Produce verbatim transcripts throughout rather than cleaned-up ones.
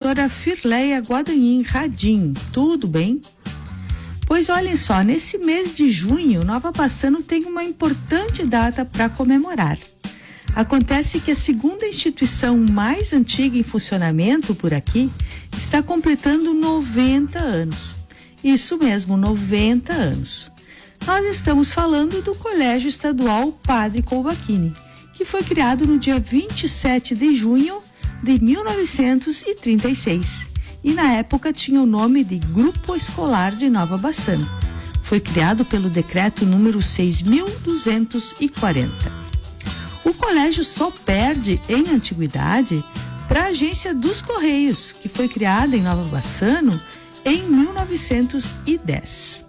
professora Firleia Guadagnino Radim. Tudo bem? Pois olhem só, nesse mês de junho, Nova Bassano tem uma importante data para comemorar. Acontece que a segunda instituição mais antiga em funcionamento por aqui está completando noventa anos. Isso mesmo, noventa anos. Nós estamos falando do Colégio Estadual Padre Couvachini, que foi criado no dia vinte e sete de junho de mil novecentos e trinta e seis e na época tinha o nome de Grupo Escolar de Nova Bassano. Foi criado pelo decreto número seis mil duzentos e quarenta. O colégio só perde em antiguidade para a Agência dos Correios, que foi criada em Nova Bassano em mil novecentos e dez.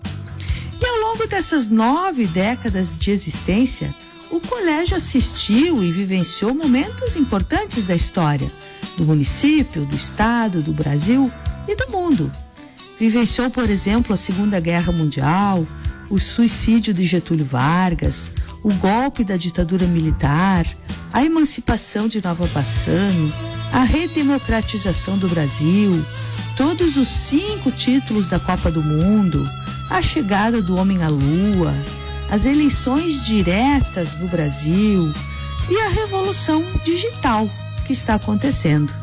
E ao longo dessas nove décadas de existência, o colégio assistiu e vivenciou momentos importantes da história do município, do estado, do Brasil e do mundo. Vivenciou, por exemplo, a Segunda Guerra Mundial, o suicídio de Getúlio Vargas, o golpe da ditadura militar, a emancipação de Nova Bassano, a redemocratização do Brasil, todos os cinco títulos da Copa do Mundo, a chegada do homem à Lua, as eleições diretas no Brasil e a revolução digital que está acontecendo.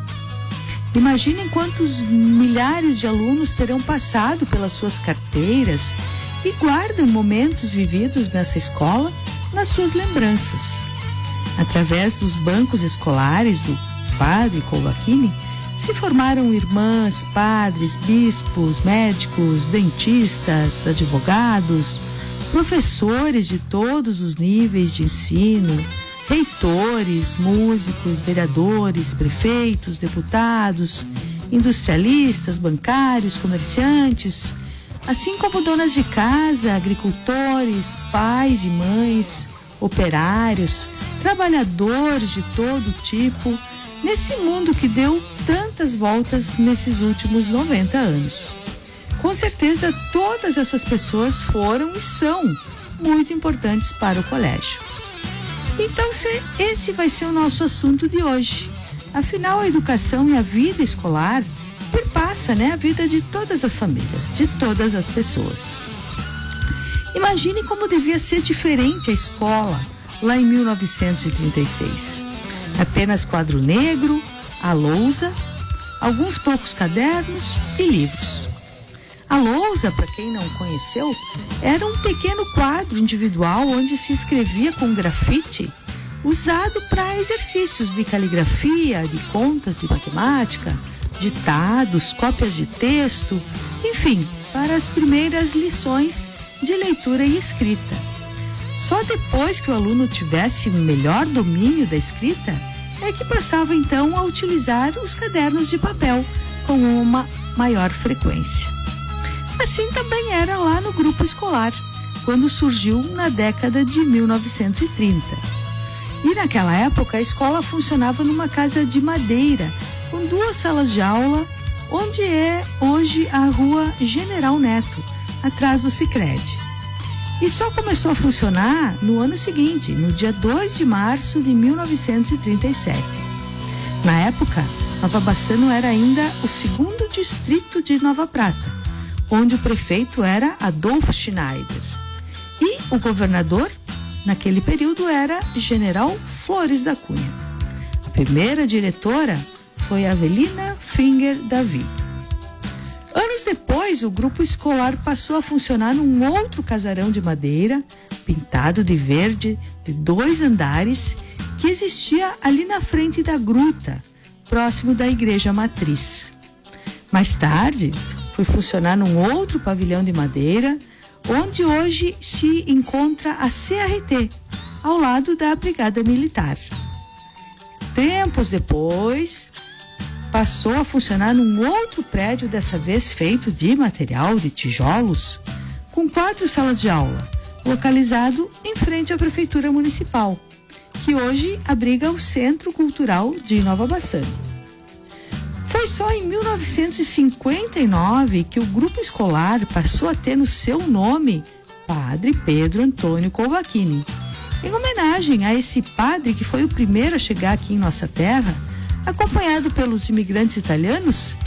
Imaginem quantos milhares de alunos terão passado pelas suas carteiras e guardam momentos vividos nessa escola nas suas lembranças. Através dos bancos escolares do Padre Couvachini, se formaram irmãs, padres, bispos, médicos, dentistas, advogados, professores de todos os níveis de ensino, reitores, músicos, vereadores, prefeitos, deputados, industrialistas, bancários, comerciantes, assim como donas de casa, agricultores, pais e mães, operários, trabalhadores de todo tipo, nesse mundo que deu tantas voltas nesses últimos noventa anos. Com certeza, todas essas pessoas foram e são muito importantes para o colégio. Então, esse vai ser o nosso assunto de hoje. Afinal, a educação e a vida escolar perpassa, né, a vida de todas as famílias, de todas as pessoas. Imagine como devia ser diferente a escola lá em mil novecentos e trinta e seis. Apenas quadro negro, a lousa, alguns poucos cadernos e livros. A lousa, para quem não conheceu, era um pequeno quadro individual onde se escrevia com grafite, usado para exercícios de caligrafia, de contas de matemática, ditados, cópias de texto, enfim, para as primeiras lições de leitura e escrita. Só depois que o aluno tivesse um melhor domínio da escrita, é que passava então a utilizar os cadernos de papel com uma maior frequência. Assim também era lá no grupo escolar, quando surgiu na década de mil novecentos e trinta. E naquela época a escola funcionava numa casa de madeira, com duas salas de aula, onde é hoje a Rua General Neto, atrás do Sicredi. E só começou a funcionar no ano seguinte, no dia dois de março de mil novecentos e trinta e sete. Na época, Nova Bassano era ainda o segundo distrito de Nova Prata, onde o prefeito era Adolfo Schneider. E o governador, naquele período, era General Flores da Cunha. A primeira diretora foi Avelina Finger Davi. Anos depois, o grupo escolar passou a funcionar num outro casarão de madeira, pintado de verde, de dois andares, que existia ali na frente da gruta, próximo da igreja matriz. Mais tarde, foi funcionar num outro pavilhão de madeira, onde hoje se encontra a C R T, ao lado da Brigada Militar. Tempos depois, passou a funcionar num outro prédio, dessa vez feito de material de tijolos, com quatro salas de aula, localizado em frente à Prefeitura Municipal, que hoje abriga o Centro Cultural de Nova Bassano. Foi só em mil novecentos e cinquenta e nove que o grupo escolar passou a ter no seu nome Padre Pedro Antônio Couvachini, em homenagem a esse padre que foi o primeiro a chegar aqui em nossa terra, acompanhado pelos imigrantes italianos